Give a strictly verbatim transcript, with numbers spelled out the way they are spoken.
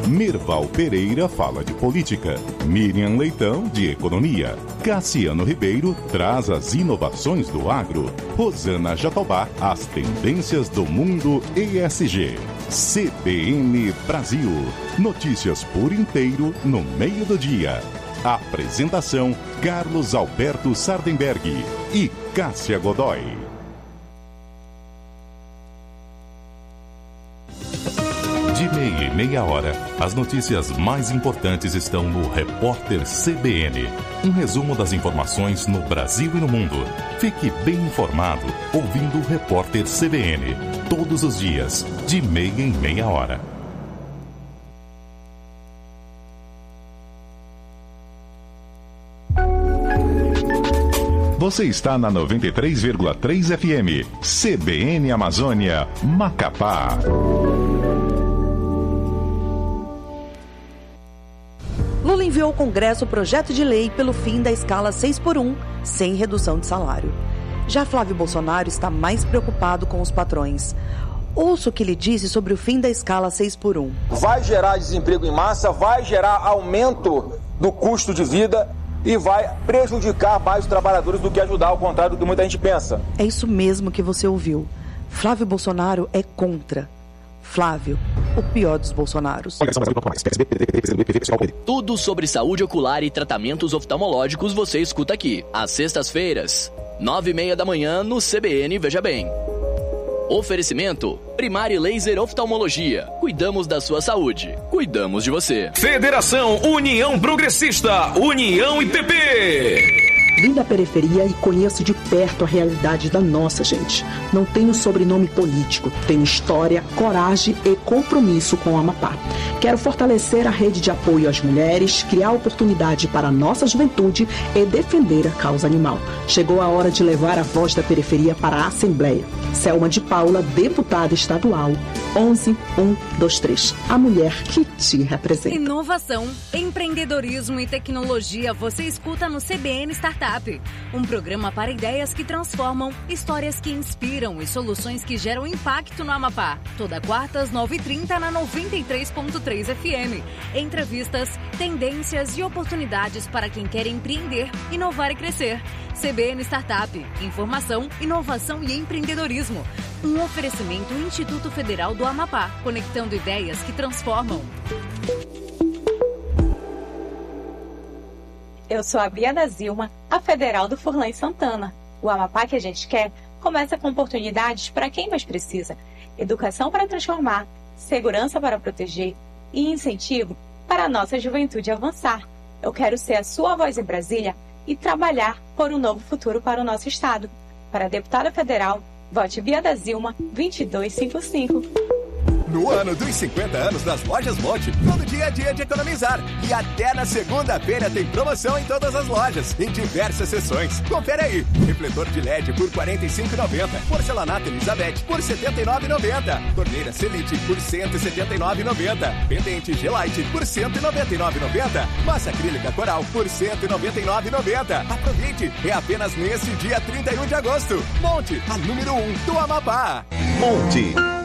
Merval Pereira fala de política. Miriam Leitão, de economia. Cassiano Ribeiro traz as inovações do agro. Rosana Jatobá, as tendências do mundo E S G. C B N Brasil. Notícias por inteiro no meio do dia. Apresentação: Carlos Alberto Sardenberg e Cássia Godoy. De meia e meia hora, as notícias mais importantes estão no Repórter C B N. Um resumo das informações no Brasil e no mundo. Fique bem informado ouvindo o Repórter C B N. Todos os dias, de meia em meia hora. Você está na noventa e três vírgula três F M. C B N Amazônia, Macapá. Lula enviou ao Congresso o projeto de lei pelo fim da escala seis por um, sem redução de salário. Já Flávio Bolsonaro está mais preocupado com os patrões. Ouça o que ele disse sobre o fim da escala seis por um. Vai gerar desemprego em massa, vai gerar aumento do custo de vida e vai prejudicar mais os trabalhadores do que ajudar, ao contrário do que muita gente pensa. É isso mesmo que você ouviu. Flávio Bolsonaro é contra. Flávio, o pior dos Bolsonaros. Tudo sobre saúde ocular e tratamentos oftalmológicos você escuta aqui, às sextas-feiras, nove e meia da manhã, no C B N Veja Bem. Oferecimento: Primari Laser Oftalmologia. Cuidamos da sua saúde. Cuidamos de você. Federação União Progressista, União I P P. Vim da periferia e conheço de perto a realidade da nossa gente. Não tenho sobrenome político, tenho história, coragem e compromisso com o Amapá. Quero fortalecer a rede de apoio às mulheres, criar oportunidade para a nossa juventude e defender a causa animal. Chegou a hora de levar a voz da periferia para a Assembleia. Selma de Paula, deputada estadual, onze um dois três. A mulher que te representa. Inovação, empreendedorismo e tecnologia você escuta no C B N Startup. Um programa para ideias que transformam, histórias que inspiram e soluções que geram impacto no Amapá. Toda quarta às nove e trinta na noventa e três ponto três F M. Entrevistas, tendências e oportunidades para quem quer empreender, inovar e crescer. C B N Startup. Informação, inovação e empreendedorismo. Um oferecimento Instituto Federal do Amapá, conectando ideias que transformam. Eu sou a Bia da Zilma, a federal do Furlan Santana. O Amapá que a gente quer começa com oportunidades para quem mais precisa. Educação para transformar, segurança para proteger e incentivo para a nossa juventude avançar. Eu quero ser a sua voz em Brasília e trabalhar por um novo futuro para o nosso estado. Para a deputada federal, vote Bia da Zilma vinte e dois cinquenta e cinco. No ano dos cinquenta anos das Lojas Monte, todo dia é dia de economizar. E até na segunda-feira tem promoção em todas as lojas, em diversas seções. Confere aí. Refletor de L E D por quarenta e cinco reais e noventa centavos. Porcelanato Elizabeth por setenta e nove reais e noventa centavos. Torneira Selite por cento e setenta e nove reais e noventa centavos. Pendente Gelite por cento e noventa e nove reais e noventa centavos. Massa acrílica Coral por cento e noventa e nove reais e noventa centavos. Aproveite, é apenas nesse dia trinta e um de agosto. Monte, a número um do Amapá. Monte.